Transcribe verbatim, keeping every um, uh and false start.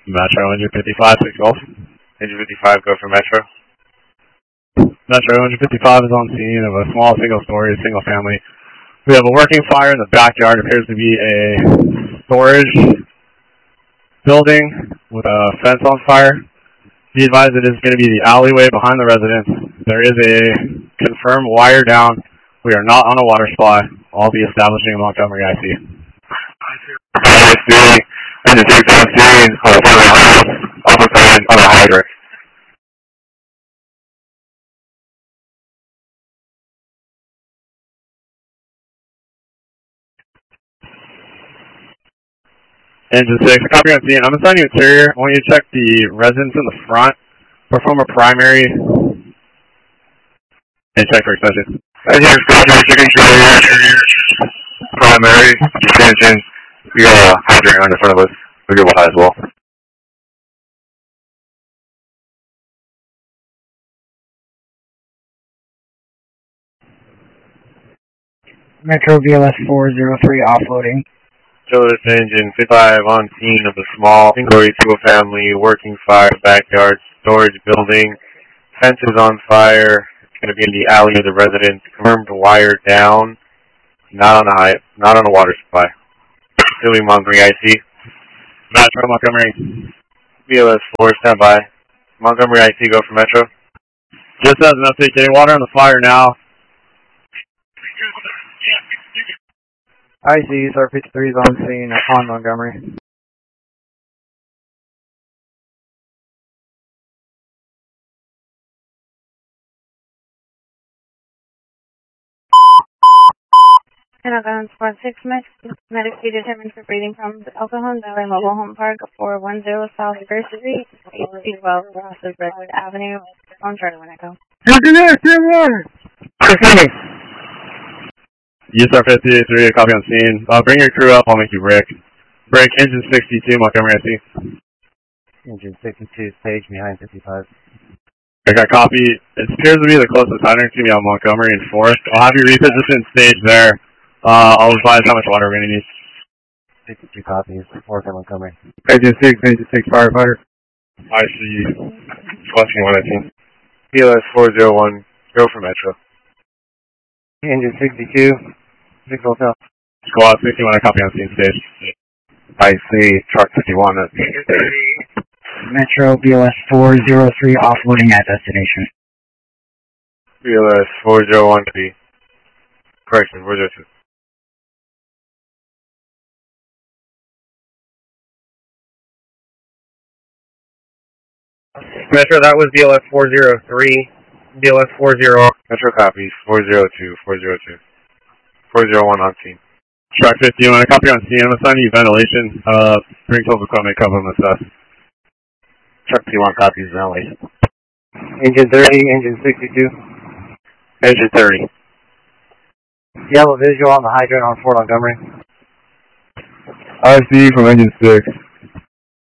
Metro, engine fifty-five, six Golf. Engine fifty-five, go for Metro. Metro, engine fifty-five is on scene of a small single-story, single-family. We have a working fire in the backyard. It appears to be a storage building with a fence on fire. Be advised it is going to be the alleyway behind the residence. There is a confirmed wire down. We are not on a water supply. I'll be establishing a Montgomery I C. I C, engine six on scene, on the front of the house, also coming on the hydrant. Engine six, copy on scene. I'm assigning you interior. I want you to check the residence in the front. Perform a primary and check for extension. Engine extension, check interior, primary, extension. We got a hydrant on the front of us. We're good with high as well. Metro B L S four zero three offloading. Children's engine fifty-five on scene of a small single-story two-family working fire backyard storage building. Fence is on fire. It's going to be in the alley of the residence. Confirmed wire down. Not on a high, not on a water supply. Philly Montgomery I C. Metro Montgomery. B L S four, stand by. Montgomery I C, go for Metro. Just as an update, getting water on the fire now. I C, Star fifty-three is on scene upon Montgomery. Pentagon Squad six, medically determined for breathing problems at El Cajon Valley Mobile Home Park, four one zero South First Street, eight twelve Ross of Redwood Avenue, on Charlie when I go. U S R fifty-three, copy on scene. Uh, bring your crew up, I'll make you brick. Brick, engine sixty-two, Montgomery I C. Engine sixty-two, stage behind fifty-five. I got copy. It appears to be the closest hydrant to me on Montgomery and Fourth. I'll have you reposition stage there. Uh, I'll advise how much water we're going to need. sixty-two copies, Fourth and Montgomery. Engine six, engine six, firefighter. I see. Question one eighteen. B L S four zero one, go for Metro. Engine sixty-two, six Hotel. Squad sixty-one, I copy on scene stage. I see, truck fifty-one. Metro B L S four zero three offloading at destination. B L S four zero one B. Correction, four zero two. Metro, that was B L S four zero three. B L S four zero. Metro copies, four zero two, four zero two. four zero one on scene. Truck fifty-one, I copy on scene. I'm assigning you ventilation. Uh, bring twelve equipment, cover them assess. Truck fifty-one copies, ventilation. Engine thirty, engine sixty-two. Engine thirty. You have a visual on the hydrant on Fort Montgomery. I see from engine six.